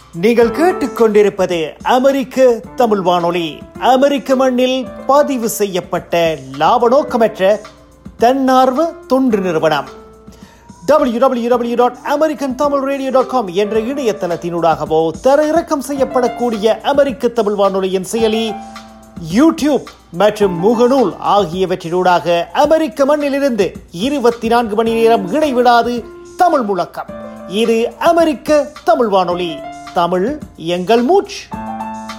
நீங்கள் கேட்டுக்கொண்டிருப்பது அமெரிக்க தமிழ் வானொலி. அமெரிக்க மண்ணில் பதிவு செய்யப்பட்ட லாப நோக்கமற்ற தன்னார்வ தொண்டு நிறுவனம். www.americantamilradio.com என்ற இணையதளத்தினூடாகவோ தரையிறக்கம் செய்யப்படக்கூடிய அமெரிக்க தமிழ் வானொலியின் செயலி, யூடியூப் மற்றும் முகநூல் ஆகியவற்றினூடாக அமெரிக்க மண்ணிலிருந்து 24 மணி நேரம் இடைவிடாது தமிழ் முழக்கம். இது அமெரிக்க தமிழ் வானொலி. தமிழ் எங்கள் மூச்சு.